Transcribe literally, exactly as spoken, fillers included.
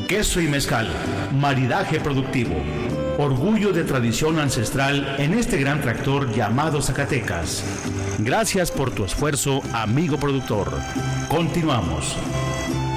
queso y mezcal, maridaje productivo, orgullo de tradición ancestral en este gran tractor llamado Zacatecas. Gracias por tu esfuerzo, amigo productor. Continuamos.